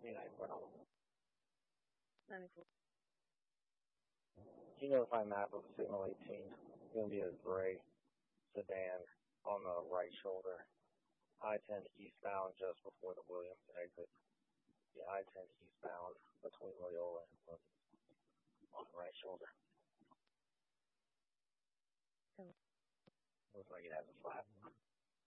Well, 94. you know, if I map of signal 18, it's going to be a gray sedan on the right shoulder. I-10 eastbound just before the Williams exit. Yeah, I-10 eastbound between Loyola and Williams on the right shoulder. So, Looks like it has a flat.